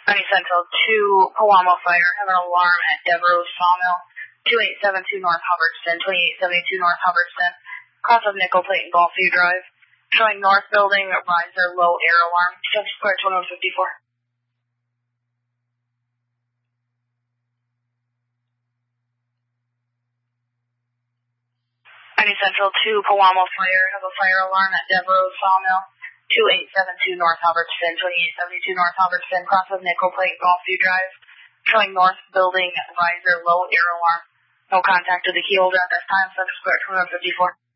90 Central 2, Palamo Fire, have an alarm at Devereaux Sawmill, 2872 North Hubbardston, 2872 North Hubbardston, cross of Nickel Plate and Gulfview Drive, showing North Building, riser, low air alarm, Central Square 2154. 90 Central 2, Palamo Fire, have a fire alarm at Devereaux Sawmill, 2872 North Hubbardston, 2872 North Hubbardston, cross of Nickel Plate, Gulfview Drive, showing North Building, riser, low air alarm. No contact with the key holder at this time, Central Square 2154.